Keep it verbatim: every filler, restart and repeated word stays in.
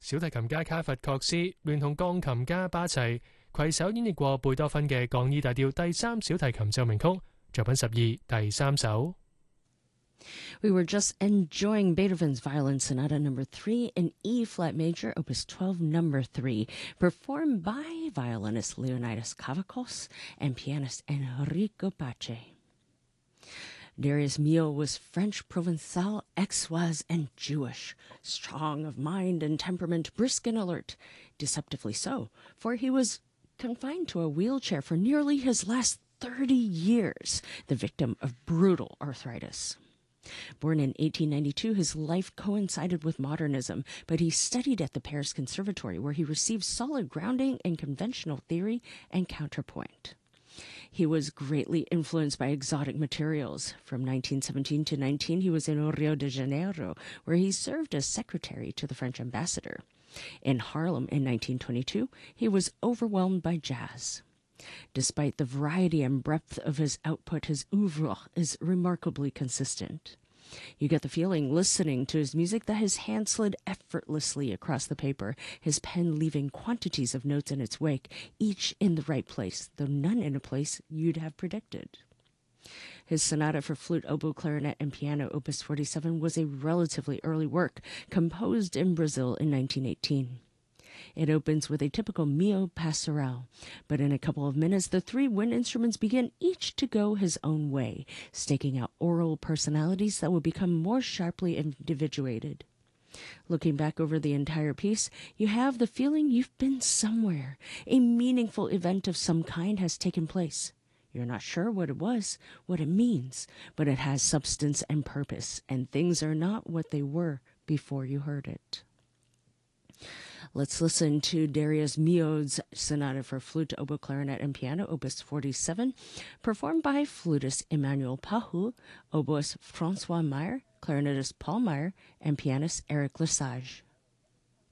小提琴家卡佛確斯聯同鋼琴家巴齊攜手演繹過貝多芬嘅降 E 大調第三小提琴奏鳴曲作品十二第三首。 We were just enjoying Beethoven's Violin Sonata number three in E flat major, opus twelve number three, performed by violinist Leonidas Kavakos and pianist Enrico Pace. Darius Milhaud was French Provençal, Aixois, and Jewish, strong of mind and temperament, brisk and alert, deceptively so, for he was confined to a wheelchair for nearly his last thirty years, the victim of brutal arthritis. Born in eighteen ninety-two, his life coincided with modernism, but he studied at the Paris Conservatory, where he received solid grounding in conventional theory and counterpoint. He was greatly influenced by exotic materials. From nineteen seventeen to nineteen, he was in Rio de Janeiro, where he served as secretary to the French ambassador. In Harlem in nineteen twenty-two, he was overwhelmed by jazz. Despite the variety and breadth of his output, his oeuvre is remarkably consistent. You get the feeling, listening to his music, that his hand slid effortlessly across the paper, his pen leaving quantities of notes in its wake, each in the right place, though none in a place you'd have predicted. His sonata for flute, oboe, clarinet, and piano, opus forty-seven, was a relatively early work, composed in Brazil in nineteen eighteen. It opens with a typical Milhaud pastorale, but in a couple of minutes, the three wind instruments begin each to go his own way, staking out oral personalities that will become more sharply individuated. Looking back over the entire piece, you have the feeling you've been somewhere. A meaningful event of some kind has taken place. You're not sure what it was, what it means, but it has substance and purpose, and things are not what they were before you heard it. Let's listen to Darius Milhaud's Sonata for Flute, Oboe, Clarinet, and Piano, opus forty-seven, performed by flutist Emmanuel Pahou, oboist Francois Meyer, clarinetist Paul Meyer, and pianist Eric Lesage.